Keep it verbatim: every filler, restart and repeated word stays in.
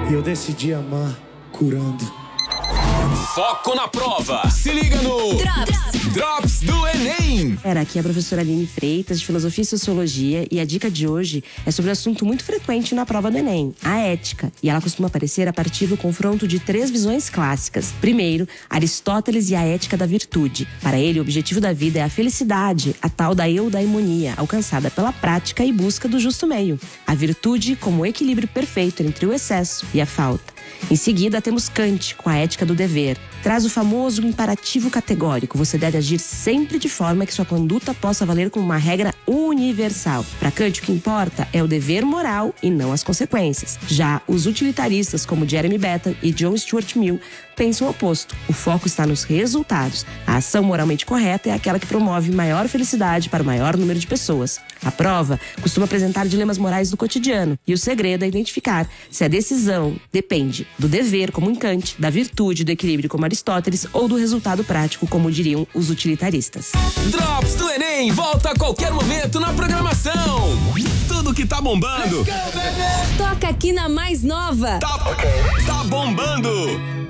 E eu decidi amar curando. Foco na prova. Se liga no Drops, Drops do Enem. Era aqui a professora Aline Freitas, de Filosofia e Sociologia, e a dica de hoje é sobre um assunto muito frequente na prova do Enem, a ética. E ela costuma aparecer a partir do confronto de três visões clássicas. Primeiro, Aristóteles e a ética da virtude. Para ele, o objetivo da vida é a felicidade, a tal da eudaimonia, alcançada pela prática e busca do justo meio. A virtude como o equilíbrio perfeito entre o excesso e a falta. Em seguida, temos Kant, com a ética do dever. Traz o famoso imperativo categórico. Você deve agir sempre de forma que sua conduta possa valer como uma regra universal. Para Kant, o que importa é o dever moral e não as consequências. Já os utilitaristas, como Jeremy Bentham e John Stuart Mill, pensam o oposto. O foco está nos resultados. A ação moralmente correta é aquela que promove maior felicidade para o maior número de pessoas. A prova costuma apresentar dilemas morais do cotidiano. E o segredo é identificar se a decisão depende do dever, como em Kant, da virtude, do equilíbrio, como Aristóteles, ou do resultado prático, como diriam os utilitaristas. Drops do Enem volta a qualquer momento na programação. Tudo que tá bombando. Toca aqui na mais nova. Tá, tá bombando.